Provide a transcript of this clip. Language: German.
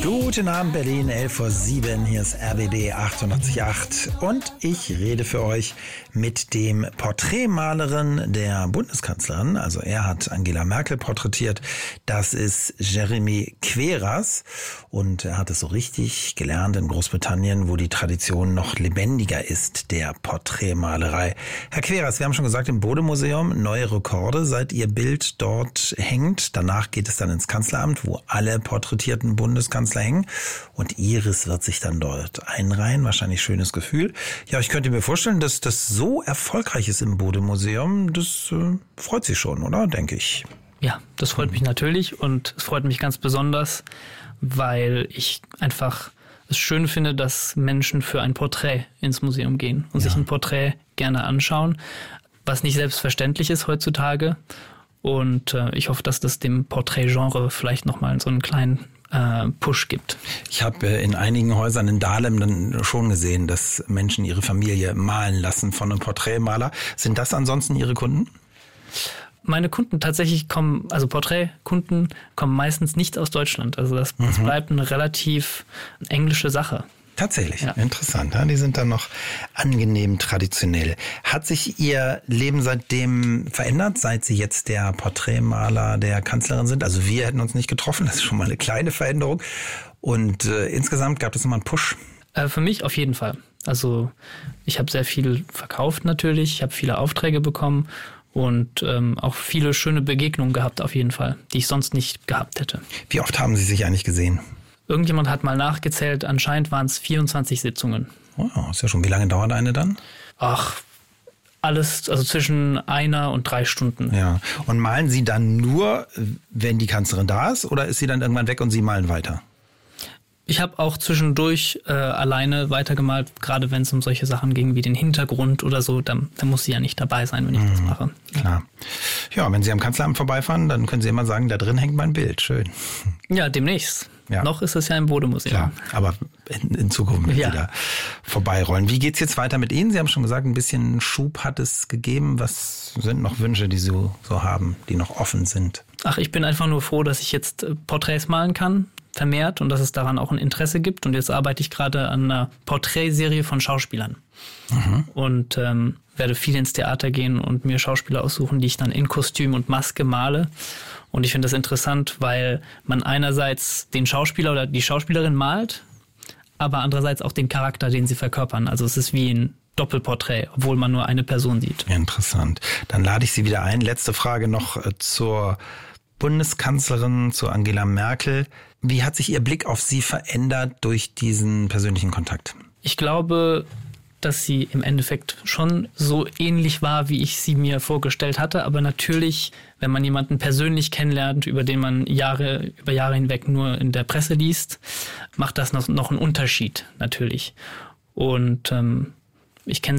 Guten Abend Berlin, 11:07 hier ist RBB 88.8 und ich rede für euch mit dem Porträtmalerin der Bundeskanzlerin. Also er hat Angela Merkel porträtiert, das ist Jeremy Queras und er hat es so richtig gelernt in Großbritannien, wo die Tradition noch lebendiger ist, der Porträtmalerei. Herr Queras, wir haben schon gesagt, im Bode-Museum neue Rekorde, seit Ihr Bild dort hängt. Danach geht es dann ins Kanzleramt, wo alle porträtierten Bundeskanzler hängen und Ihres wird sich dann dort einreihen. Wahrscheinlich schönes Gefühl. Ja, ich könnte mir vorstellen, dass das so erfolgreich ist im Bode-Museum. Das freut Sie schon, oder? Denke ich. Ja, das freut mich natürlich und es freut mich ganz besonders, weil ich einfach es schön finde, dass Menschen für ein Porträt ins Museum gehen und sich ein Porträt gerne anschauen, was nicht selbstverständlich ist heutzutage. Und ich hoffe, dass das dem Porträtgenre vielleicht nochmal so einen kleinen Push gibt. Ich habe in einigen Häusern in Dahlem dann schon gesehen, dass Menschen ihre Familie malen lassen von einem Porträtmaler. Sind das ansonsten Ihre Kunden? Meine Kunden tatsächlich Porträtkunden kommen meistens nicht aus Deutschland. Also das bleibt eine relativ englische Sache. Tatsächlich, ja. Interessant. Ja? Die sind dann noch angenehm traditionell. Hat sich Ihr Leben seitdem verändert, seit Sie jetzt der Porträtmaler der Kanzlerin sind? Also wir hätten uns nicht getroffen, das ist schon mal eine kleine Veränderung. Und insgesamt gab es nochmal einen Push? Für mich auf jeden Fall. Also ich habe sehr viel verkauft natürlich, ich habe viele Aufträge bekommen und auch viele schöne Begegnungen gehabt auf jeden Fall, die ich sonst nicht gehabt hätte. Wie oft haben Sie sich eigentlich gesehen? Irgendjemand hat mal nachgezählt, anscheinend waren es 24 Sitzungen. Oh, ist ja schon. Wie lange dauert eine dann? Ach, alles, also zwischen 1 und 3 Stunden. Ja. Und malen Sie dann nur, wenn die Kanzlerin da ist, oder ist sie dann irgendwann weg und Sie malen weiter? Ich habe auch zwischendurch alleine weitergemalt, gerade wenn es um solche Sachen ging wie den Hintergrund oder so, dann muss sie ja nicht dabei sein, wenn ich das mache. Klar. Ja, wenn Sie am Kanzleramt vorbeifahren, dann können Sie immer sagen, da drin hängt mein Bild. Schön. Ja, demnächst. Ja. Noch ist es ja im Bode-Museum. Klar, aber in Zukunft, wenn Sie da vorbeirollen. Wie geht's jetzt weiter mit Ihnen? Sie haben schon gesagt, ein bisschen Schub hat es gegeben. Was sind noch Wünsche, die Sie so haben, die noch offen sind? Ach, ich bin einfach nur froh, dass ich jetzt Porträts malen kann, vermehrt, und dass es daran auch ein Interesse gibt. Und jetzt arbeite ich gerade an einer Porträtserie von Schauspielern. Und werde viel ins Theater gehen und mir Schauspieler aussuchen, die ich dann in Kostüm und Maske male. Und ich finde das interessant, weil man einerseits den Schauspieler oder die Schauspielerin malt, aber andererseits auch den Charakter, den sie verkörpern. Also es ist wie ein Doppelporträt, obwohl man nur eine Person sieht. Interessant. Dann lade ich Sie wieder ein. Letzte Frage noch zur Bundeskanzlerin, zu Angela Merkel. Wie hat sich Ihr Blick auf sie verändert durch diesen persönlichen Kontakt? Ich glaube, dass sie im Endeffekt schon so ähnlich war, wie ich sie mir vorgestellt hatte. Aber natürlich, wenn man jemanden persönlich kennenlernt, über den man über Jahre hinweg nur in der Presse liest, macht das noch einen Unterschied natürlich. Und ich kenne